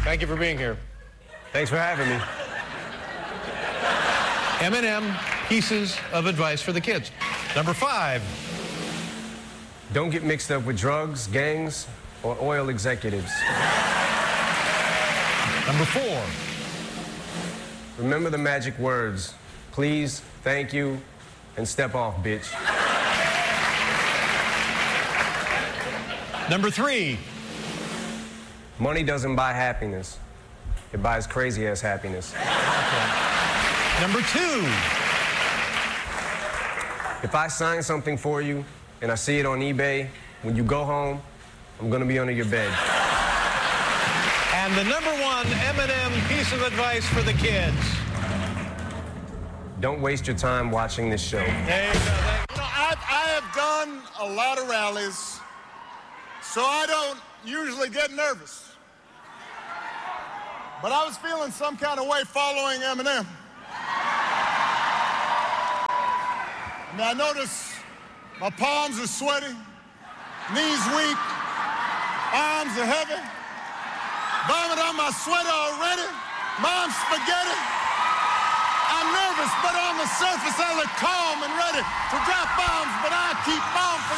Thank you for being here. Thanks for having me. M&M pieces of advice for the kids. Number 5. Don't get mixed up with drugs, gangs, or oil executives. Number 4. Remember the magic words. Please, thank you, and step off, bitch. Number 3. Money doesn't buy happiness. It buys crazy-ass happiness. Number 2. If I sign something for you and I see it on eBay, when you go home, I'm gonna be under your bed. And the number 1 M&M piece of advice for the kids. Don't waste your time watching this show. There you go. I have done a lot of rallies, so I don't usually get nervous. But I was feeling some kind of way following Eminem. I notice my palms are sweaty, knees weak, arms are heavy, vomit on my sweater already, mom's spaghetti. I'm nervous, but on the surface I look calm and ready to drop bombs, but I keep on.